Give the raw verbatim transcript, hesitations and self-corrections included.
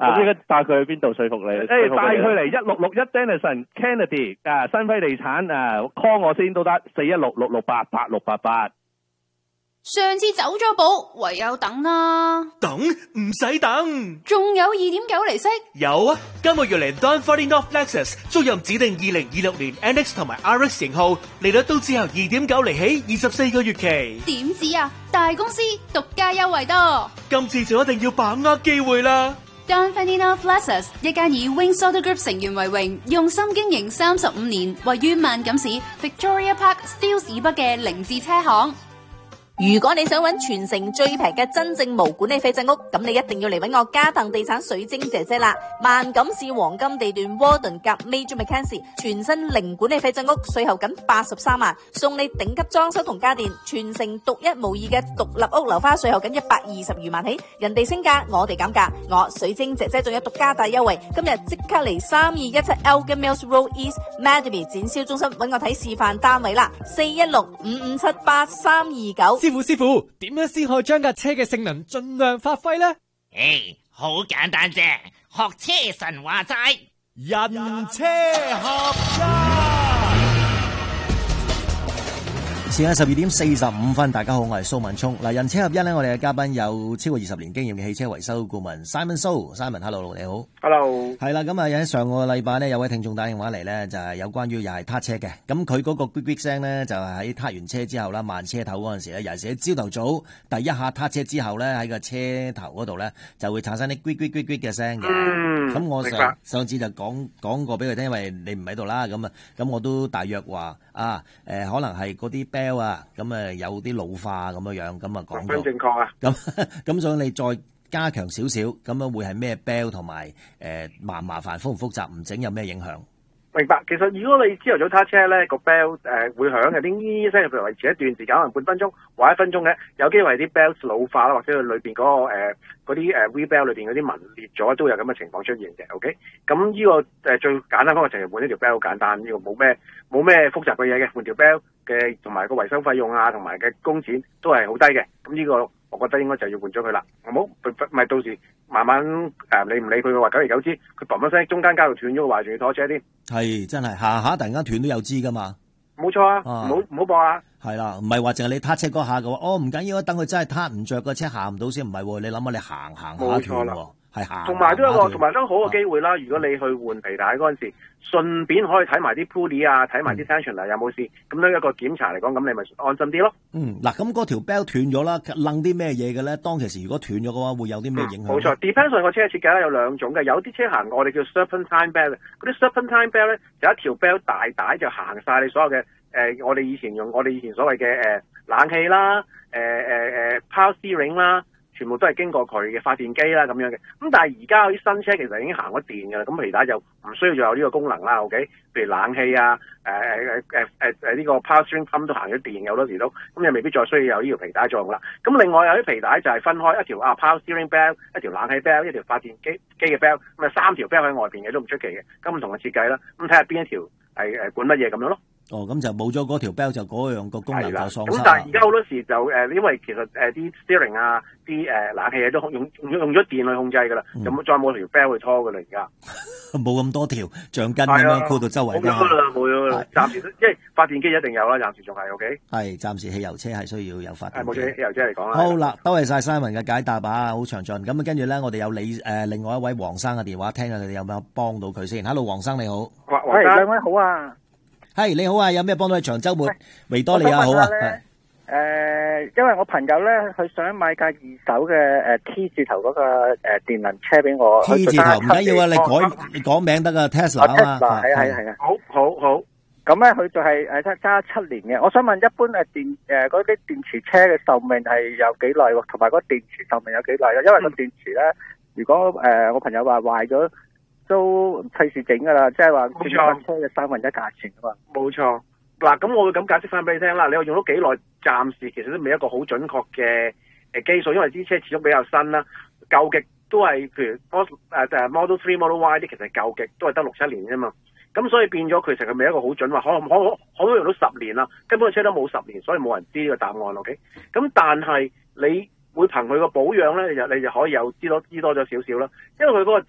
咁應該帶佢去邊度說服你？ 誒，帶佢嚟一六六一 Denison Kennedy 啊，新輝地產啊 ，call 我先都得，四一六六六八八六八八。 上次走咗寶，唯有等啦。 等唔使等， 仲有二點九厘息。 有啊，今個月嚟 Don Forty North Lexus租任指定二零二六年 N X 同埋 R X 型號，利率都只有二點九厘起，二十四個月期。 點止啊！大公司獨家優惠多， 今次就一定要把握機會啦。 Don Forty North Lexus 一間以 Wings Auto Group 成員為榮，用心經營三十五年，位於萬錦市 Victoria Park Steeles 以北嘅凌志車行。 如果你想揾全城最平嘅真正無管理費仔屋，咁你一定要嚟揾我嘉騰地產水晶姐姐啦！萬錦市黃金地段 Warden 夾 Major Mackenzie 全新零管理費仔屋，稅後僅八十三萬，送你頂級裝修同家電，全城獨一無二嘅獨立屋樓花，稅後僅一百二十餘萬起，人哋升價，我哋減價，我水晶姐姐仲有獨家大優惠，今日即刻嚟三二一七 Elgin Mills Road East Maddie 展銷中心揾我睇示範單位啦，四一六五五七八三二九。 師傅師傅，點樣先可以將架車嘅性能盡量發揮呢？ 誒，好簡單啫，學車神話齋， 人車合一。 時間十二點四十五分，大家好，我係蘇文聰。嗱，人車合一咧，我哋嘅嘉賓有超過二十年經驗嘅汽車維修顧問 Simon So。Simon，hello， 你好。 hello。係啦，咁啊喺上個禮拜咧，有位聽眾打電話嚟咧，就係有關於又係撻車嘅。咁佢嗰個嗶嗶聲咧，就係喺撻完車之後啦，慢車頭嗰陣時咧，尤其是喺朝頭早第一下撻車之後咧，喺個車頭嗰度咧，就會產生啲嗶嗶嗶嗶嘅聲嘅。嗯。咁我上上次就講講過俾佢聽，因為你唔喺度啦，咁啊，咁我都大約話啊，誒、呃，可能係嗰啲啊，咁啊有啲老化咁樣樣，咁啊講過。正確啊！ 咁咁所以你再加強少少，咁樣會係咩 bell 同埋誒麻唔麻煩，複唔複雜，唔整有咩影響？ 明白。其實如果你朝頭早撻車咧，個 bell 誒、呃、會響嘅，啲咿聲，譬如維持一段時間，可能半分鐘或者一分鐘嘅，有機會啲 bells 老化啦，或者佢裏邊嗰、那個誒嗰啲誒 V bell 裏邊嗰啲紋裂咗，都有咁嘅情況出現嘅。OK，咁呢、這個誒、呃、最簡單方法就係換一條 bell， 簡單，呢、這個冇咩冇咩複雜嘅嘢嘅，換條 bell 嘅同埋個維修費用啊，同埋嘅工錢都係好低嘅。咁呢個我覺得應該就要換咗佢啦，好冇？咪到時慢慢誒、呃、理唔理佢嘅話，久而久之佢嘭一聲中間交流斷咗嘅話，仲要拖車添。係真係下下突然間斷都有知噶嘛。 冇錯啊，唔好唔好播啊。 係啦，唔係話淨係你撻車嗰下嘅話，哦唔緊要，等佢真係撻唔着個車行唔到先，唔係喎。你諗下你行行下斷喎。係行， 同埋都有個，同埋都好嘅機會啦。如果你去換皮帶嗰陣時，順便可以睇埋啲 pulley 啊，睇埋啲 tensioner 有冇事，咁樣一個檢查嚟講，咁你咪安心啲咯。 嗯，嗱，咁嗰條 bell 斷咗啦，楞啲咩嘢嘅咧？當其時如果斷咗嘅話，會有啲咩影響？冇錯 ，depends on 個車設計咧有兩種嘅，有啲車行我哋叫 serpentine bell 嘅，嗰啲 serpentine bell 咧有一條 bell 大帶就行晒你所有嘅誒、呃，我哋以前用我哋以前所謂嘅誒冷氣啦，誒誒誒 power steering 啦。全部都係經過佢嘅發電機啦咁樣嘅，咁但係而家有啲新車其實已經行咗電㗎啦，咁皮帶就唔需要再有呢個功能啦。OK，譬如冷氣啊，誒誒誒誒誒呢個 power steering pump 都行咗電，有好多時都，咁又未必再需要有呢條皮帶作用啦。咁另外有啲皮帶就係分開一條啊 power steering bell， 一條冷氣 bell， 一條發電機機嘅 bell， 咁啊三條 bell 喺外邊嘅都唔出奇嘅，咁唔同嘅設計啦。咁睇下邊一條係誒管乜嘢咁樣咯。 哦，咁就冇咗嗰條 bell 就嗰樣個功能就喪失啦。 咁但係而家好多時就誒、呃，因為其實誒啲、呃、steering 啊、啲誒、呃、冷氣嘢都用用用咗電去控制㗎啦，咁、嗯、再冇條 bell 去拖㗎啦，而家冇咁多條橡筋咁樣箍到周圍㗎。冇咗啦，冇咗啦，暫時即係發電機一定有啦，暫時仲係 OK。 係暫時汽油車係需要有發電機。係冇錯，汽油車嚟講啦。 好啦，多謝晒 Simon 嘅解答啊，好詳盡。咁啊，跟住咧，我哋有你誒、呃、另外一位黃生嘅電話，聽下佢哋有冇幫到佢先。Hello， 黃生你好。 喂，兩位好啊。 係你好啊，有咩幫到你？長週末維多利亞好啊。 誒、呃，因為我朋友咧，佢想買架二手嘅誒 T 字頭嗰個誒電能車俾我。 T 字頭唔緊要啊，你改你講名得噶 Tesla 啊嘛。 係係係啊。 好好好。 咁咧，佢就係誒揸七年嘅。我想問，一般誒電誒嗰啲電池車嘅壽命係有幾耐？同埋嗰個電池壽命有幾耐啊？因為個電池咧，如果誒、呃、我朋友話壞咗。都費事整噶啦，即係話冇錯，車嘅三分一價錢啊嘛。 冇錯，嗱咁我會咁解釋翻俾你聽啦。你話用咗幾耐？暫時其實都未一個好準確嘅誒基數，因為啲車始終比較新啦，舊極都係譬如 Model 誒 Model three Model Y 啲，其實舊極都係得六七年啫嘛。咁所以變咗其實佢未一個好準話，可可可可唔可以用到十年啦？根本個車都冇十年，所以冇人知呢個答案。OK，咁但係你會憑佢個保養咧，你就你就可以有知多知多咗少少啦，因為佢嗰個。